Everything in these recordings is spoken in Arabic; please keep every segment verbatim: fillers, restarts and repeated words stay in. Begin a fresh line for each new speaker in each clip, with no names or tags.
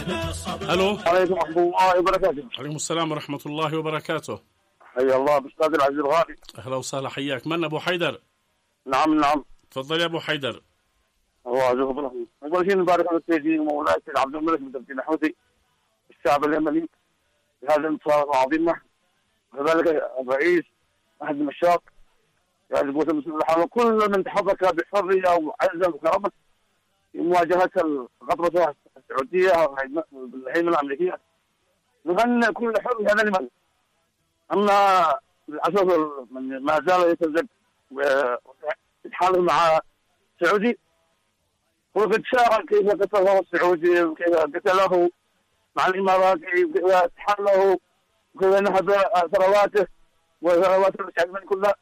الو.
عليكم ورحمة الله وبركاته.
عليكم السلام ورحمة الله وبركاته.
حيا الله بأستاذ العزيز الغالي.
أهلا وسهلا، حياك. من أبو حيدر؟
نعم نعم.
تفضل يا أبو حيدر.
الله يجزاك الله خير. أول شيء نبارك على السيدي مولاي السيد عبد الملك بن تمكين الحوثي الشعب اليمني بهذه الانتصارات العظيمة، وكذلك الرئيس أحد المشاق يعني القوات المسلحة وكل من تحرك بحرية وعزة وكرامة في مواجهة الغطرسة السعودية والهيمنة الأمريكية. نغني كل حر هذا لمن. أما للأسف من ما زال يتزق ويتحالف مع السعودي، وقد شاهد كيف قتله السعودي وكيف قتله مع الإماراتي وكيف تحاله وكيف نهب ثرواته وثروات الشعب من كلها.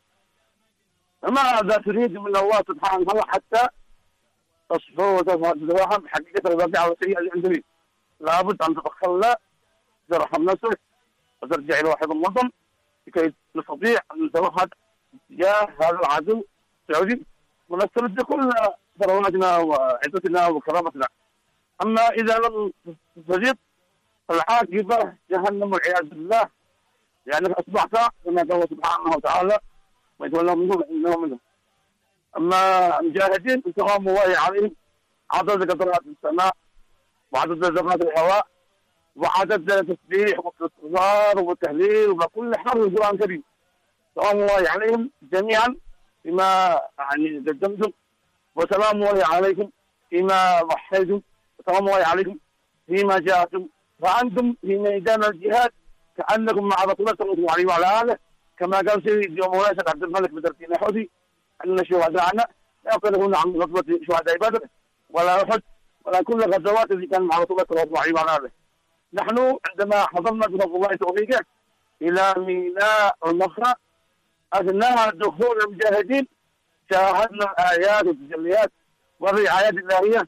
فماذا تريد من الله سبحانه وتعالى حتى تصفو وتتفهم حقيقة الواقع والسيئة اللي عندنا؟ لابد أن تتخلى ترحم نفسك وترجع إلى واحد الوطن لكي نستطيع أن نتوحد تجاه هذا العدو السعودي ونسترد كل ثرواتنا وعزتنا وكرامتنا. أما إذا لم تستجب فالعاقبة جهنم والعياذ بالله، لأنك أصبحت كما قال سبحانه وتعالى ويتولى منهم إنهم منهم. أما المجاهدين انتقام الله عليهم عدد قطرات السماء وعدد ذرات الهواء وعدد التسبيح والاستغفار والتهليل وكل حرف القرآن الكريم. سلام الله عليهم جميعا فيما يعني قدمتم، وسلام الله عليكم فيما ضحيتم، وسلام الله عليكم فيما جاءتم، فأنتم في ميدان الجهاد كأنكم مع رسول الله صلى الله عليه وعلى آله، كما قال سيدي مولاي الشيخ عبد الملك بن تمكين الحوثي أن شهداءنا لا يقولون عن غزوة شهداء بدر ولا أحد ولا كل الغزوات التي كان مع رسول الله صلى الله عليه وعلى آله. نحن عندما حضرنا بفضل الله توفيقه إلى ميناء المخرى أثناء دخول المجاهدين شاهدنا الآيات والتجليات والرعايات الإلهية،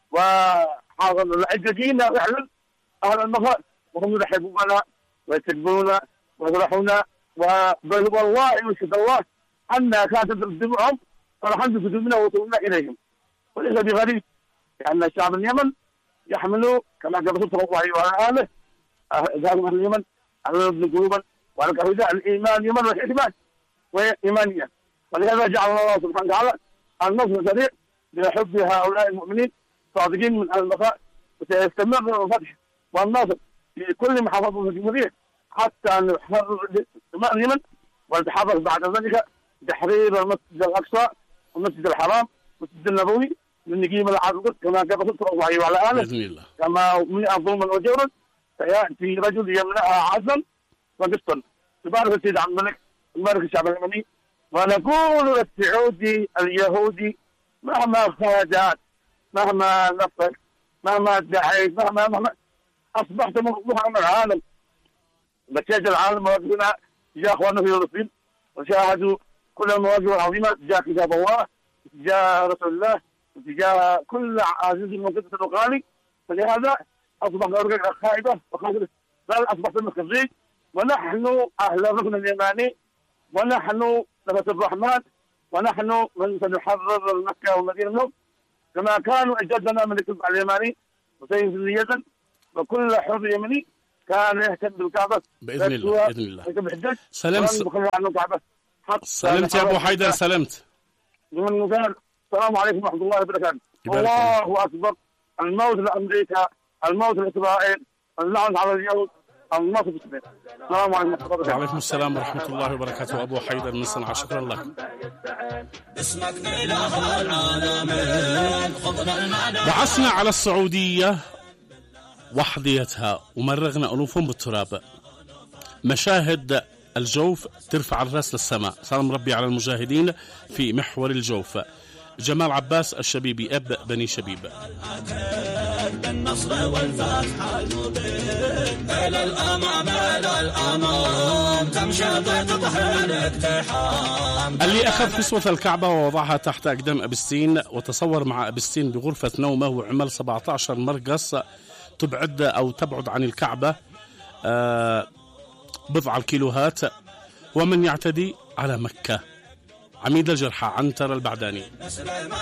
والعجزين فعلا أهل المخرى وهم يرحبوننا ويستقبلونا ويفرحونا، وبل والله يشهد الله أنها كانت تدمعهم فرحا بقدومنا ووصولنا إليهم. وليس بغريب لأن الشعب اليمن يحمل كما قال الرسول صلى الله عليه وعلى آله ذهبوا أهل اليمن على ابن قلوبا وعلى كهداء الإيمان يمن والإيمان وإيمانيا. ولهذا جعل الله سبحانه وتعالى النصر سريع بحب هؤلاء المؤمنين صادقين من أهل البقاء، وسيستمر الفتح والنصر في كل محافظة الجمهورية حتى نحرر دماء اليمن، ونتحرك بعد ذلك تحرير المسجد الأقصى والمسجد الحرام والمسجد النبوي لنقيم العدل كما قال الرسول صلى الله عليه وعلى آله
بإذن الله.
كما منع ظلما وجورا فيأتي رجل يمنعها عدلا وقسطا. تبارك السيد عبد الملك تبارك الشعب اليمني. ونقول للسعودي اليهودي مهما خادعت مهما نفت مهما ادعيت مهما مهما أصبحت مصبوحا من العالم، بتشاهد العالم وقفنا جاء أخواننا في فلسطين وشاهدوا كل المواقف العظيمة جاء كتاب الله جاء رسول الله وجاء كل عزيز المنطقة الغالي. فلهذا أصبح الأرقام خائبة وخاسرة، بل أصبحت المخزي. ونحن أهل الركن اليماني ونحن نفس الرحمن ونحن من سنحرر مكة والمدينة منهم كما كانوا أجدادنا من الكتب اليماني وسيد اليزن، وكل حر يمني كان يهتم بالكعبة
بإذن الله. بإذن الله. سلمت سلمت يا أبو حيدر، سلمت.
السلام عليكم ورحمة الله وبركاته. الله أكبر. الموت لأمريكا، الموت لإسرائيل، اللعنة على اليهود، النصر بالسبيل. السلام عليكم ورحمة الله وبركاته.
وعليكم السلام ورحمة الله وبركاته. أبو حيدر من صنعاء، شكرا لك. بعثنا على السعودية وحديتها ومرغنا ألوفهم بالتراب. مشاهد الجوف ترفع الراس للسماء. سلام ربي على المجاهدين في محور الجوف. جمال عباس الشبيبي أب بني شبيب. بالنصر والفتح المبين إلى الأمام إلى الأمام تمشي تطهر الاقتحام. اللي أخذ كسوة الكعبة ووضعها تحت أقدام أبستين وتصور مع أبستين بغرفة نومه وعمل سبعة عشر مرقص تبعد أو تبعد عن الكعبة بضع الكيلوهات، ومن يعتدي على مكة. عميد الجرحى عنتر البعداني.